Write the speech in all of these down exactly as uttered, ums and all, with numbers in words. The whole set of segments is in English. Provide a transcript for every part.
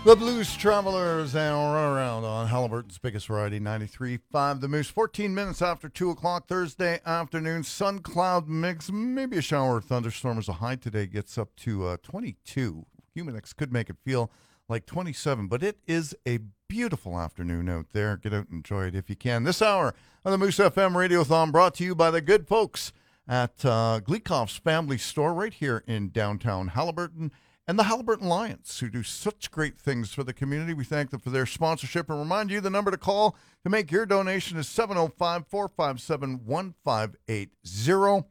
The Blues Travelers and run around on Halliburton's biggest variety, ninety-three point five The Moose. fourteen minutes after two o'clock Thursday afternoon. Sun cloud mix, maybe a shower or thunderstorm as a high today. Gets up to uh, twenty-two. Humidex could make it feel like twenty-seven, but it is a beautiful afternoon out there. Get out and enjoy it if you can. This hour on the Moose F M Radiothon brought to you by the good folks at uh, Gleekoff's Family Store right here in downtown Halliburton, and the Halliburton Lions, who do such great things for the community. We thank them for their sponsorship and remind you the number to call to make your donation is seven oh five, four five seven, one five eight zero.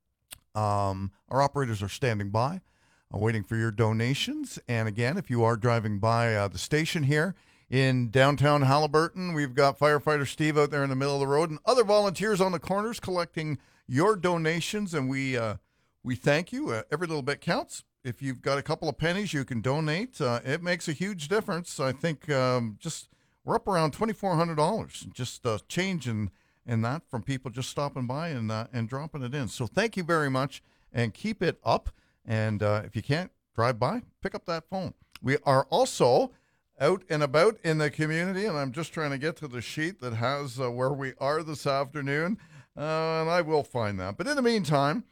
Um, our operators are standing by, uh, waiting for your donations. And again, if you are driving by uh, the station here in downtown Halliburton, we've got firefighter Steve out there in the middle of the road and other volunteers on the corners collecting your donations. And we, uh, we thank you. Uh, every little bit counts. If you've got a couple of pennies, you can donate. Uh, it makes a huge difference. I think um, just we're up around twenty-four hundred dollars, just uh, change in, in that from people just stopping by and uh, and dropping it in. So thank you very much, and keep it up. And uh, if you can't drive by, pick up that phone. We are also out and about in the community, and I'm just trying to get to the sheet that has uh, where we are this afternoon, uh, and I will find that. But in the meantime,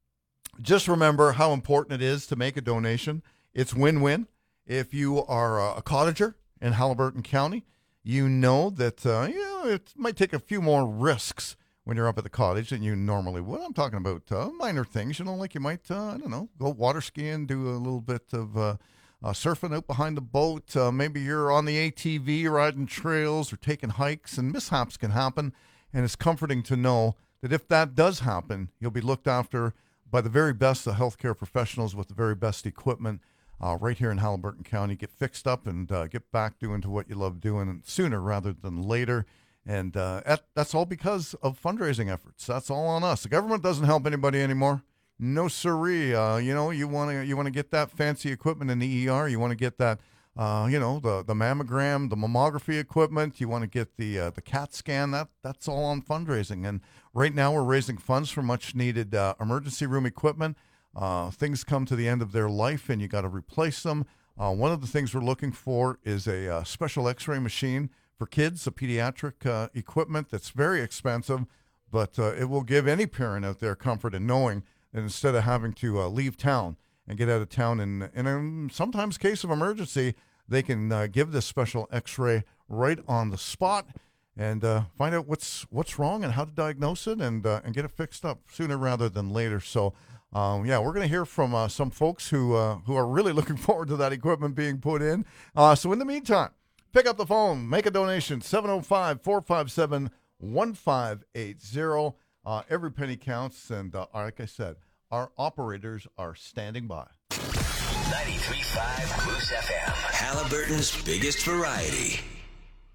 just remember how important it is to make a donation. It's win-win. If you are a cottager in Halliburton County, you know that uh, you know, it might take a few more risks when you're up at the cottage than you normally would. I'm talking about uh, minor things, you know, like you might, uh, I don't know, go water skiing, do a little bit of uh, uh, surfing out behind the boat. Uh, maybe you're on the A T V riding trails or taking hikes, and mishaps can happen. And it's comforting to know that if that does happen, you'll be looked after by the very best of healthcare professionals with the very best equipment uh, right here in Halliburton County. Get fixed up and uh, get back doing to what you love doing sooner rather than later. And uh, that, that's all because of fundraising efforts. That's all on us. The government doesn't help anybody anymore. No siree. Uh, you know, you want to you want to get that fancy equipment in the E R. You want to get that, uh, you know, the, the mammogram, the mammography equipment. You want to get the uh, the CAT scan. That that's all on fundraising. And right now we're raising funds for much needed uh, emergency room equipment. Uh, things come to the end of their life, and you got to replace them. Uh, one of the things we're looking for is a uh, special X-ray machine for kids, a pediatric uh, equipment that's very expensive, but uh, it will give any parent out there comfort in knowing that instead of having to uh, leave town and get out of town in, in a sometimes case of emergency, they can uh, give this special X-ray right on the spot and uh, find out what's what's wrong and how to diagnose it and uh, and get it fixed up sooner rather than later. So, um, yeah, we're going to hear from uh, some folks who uh, who are really looking forward to that equipment being put in. Uh, so in the meantime, pick up the phone, make a donation, seven oh five, four five seven, one five eight zero. Uh, every penny counts, and uh, like I said, our operators are standing by. ninety-three point five Moose F M. Halliburton's biggest variety.